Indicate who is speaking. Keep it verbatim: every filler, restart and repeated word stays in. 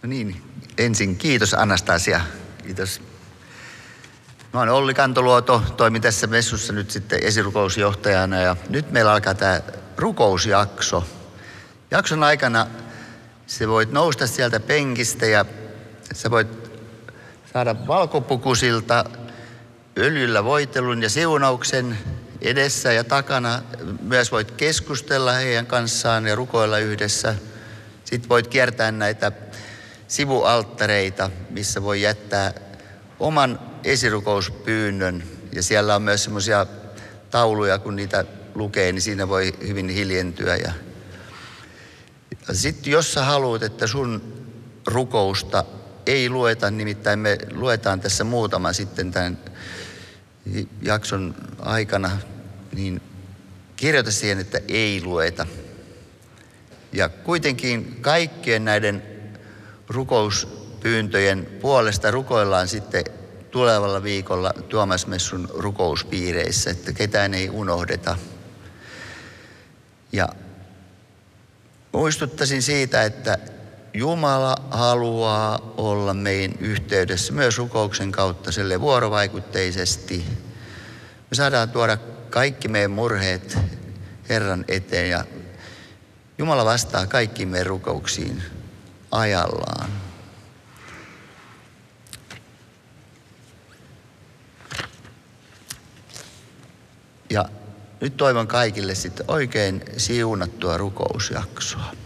Speaker 1: No niin, ensin kiitos Anastasia. Kiitos. Mä oon Olli Kantoluoto, toimin tässä messussa nyt sitten esirukousjohtajana ja nyt meillä alkaa tämä rukousjakso. Jakson aikana sä voit nousta sieltä penkistä ja sä voit saada valkopukusilta öljyllä voitelun ja siunauksen edessä ja takana. Myös voit keskustella heidän kanssaan ja rukoilla yhdessä. Sitten voit kiertää näitä sivualttareita, missä voi jättää oman esirukouspyynnön. Ja siellä on myös semmoisia tauluja, kun niitä lukee, niin siinä voi hyvin hiljentyä. Ja sitten jos sä haluat, että sun rukousta ei lueta, nimittäin me luetaan tässä muutama sitten tämän jakson aikana, niin kirjoita siihen, että ei lueta. Ja kuitenkin kaikkien näiden rukouspyyntöjen puolesta rukoillaan sitten tulevalla viikolla Tuomasmessun rukouspiireissä, että ketään ei unohdeta. Ja muistuttaisin siitä, että Jumala haluaa olla meidän yhteydessä myös rukouksen kautta sille vuorovaikutteisesti. Me saadaan tuoda kaikki meidän murheet Herran eteen ja Jumala vastaa kaikkiin meidän rukouksiin ajallaan. Ja nyt toivon kaikille sitten oikein siunattua rukousjaksoa.